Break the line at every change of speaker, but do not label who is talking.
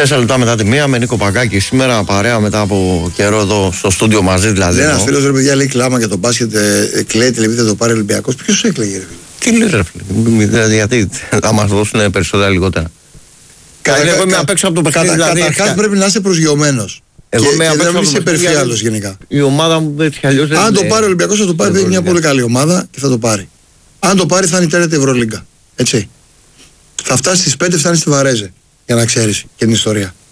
4 λεπτά μετά τη μία με Νίκο Παγκάκη. Σήμερα παρέα μετά από καιρό εδώ στο στούντιο μαζί δηλαδή.
Ένα φίλο ρε παιδιά λέει κλάμα για τον μπάσκετ, κλαίει τηλεβίδια το πάρει Ολυμπιακός. Ποιος έκλαιγε ρε φίλε?
Τι λέει ρε φίλε, γιατί θα μας δώσουν περισσότερα λιγότερα. Εγώ είμαι απ' έξω από το παιχνίδι.
Καταρχάς πρέπει να είσαι προσγειωμένος.
Εγώ είμαι απ' έξω
από το παιχνίδι γενικά.
Η ομάδα μου έτσι κι αλλιώς.
Αν το πάρει ο Ολυμπιακός θα το πάρει, είναι μια πολύ καλή ομάδα και θα το πάρει. Αν το πάρει θα είναι η τέταρτη Ευρωλίγκα. Έτσι. Θα φτάσει στις 5, φτάνει στη Βαρέζε. Για να ξέρεις και την ιστορία.